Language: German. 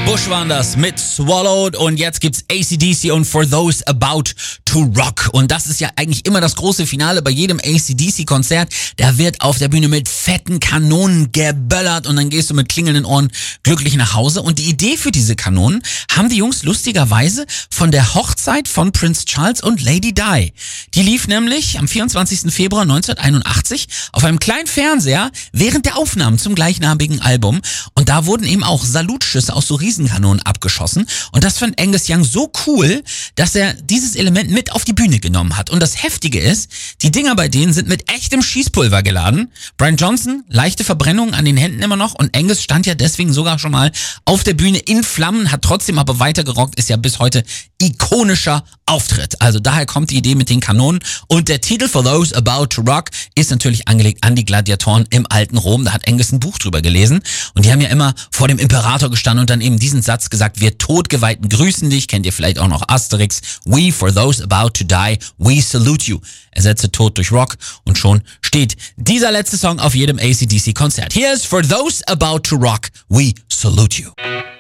Bush waren das mit Swallowed und jetzt gibt's AC/DC und For Those About to Rock. Und das ist ja eigentlich immer das große Finale bei jedem AC/DC-Konzert. Da wird auf der Bühne mit fetten Kanonen geböllert und dann gehst du mit klingelnden Ohren glücklich nach Hause. Und die Idee für diese Kanonen haben die Jungs lustigerweise von der Hochzeit von Prince Charles und Lady Di. Die lief nämlich am 24. Februar 1981 auf einem kleinen Fernseher während der Aufnahmen zum gleichnamigen Album. Und da wurden eben auch Salutschüsse aus so Riesenkanonen abgeschossen. Und das fand Angus Young so cool, dass er dieses Element mit auf die Bühne genommen hat. Und das Heftige ist, die Dinger bei denen sind mit echtem Schießpulver geladen. Brian Johnson, leichte Verbrennungen an den Händen immer noch. Und Angus stand ja deswegen sogar schon mal auf der Bühne in Flammen, hat trotzdem aber weiter gerockt, ist ja bis heute ikonischer Auftritt. Also daher kommt die Idee mit den Kanonen. Und der Titel For Those About to Rock ist natürlich angelegt an die Gladiatoren im alten Rom. Da hat Angus ein Buch drüber gelesen. Und die haben ja immer vor dem Imperator gestanden und dann eben diesen Satz gesagt: Wir Todgeweihten grüßen dich. Kennt ihr vielleicht auch noch Asterix. We, for those about to die, we salute you. Ersetze Tod durch Rock und schon steht dieser letzte Song auf jedem AC/DC-Konzert. Hier ist For Those About to Rock, we salute you.